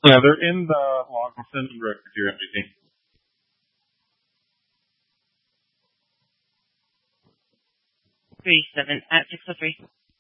Yeah, they're in the log. I'll send them directly to your MVP. 37 at 603.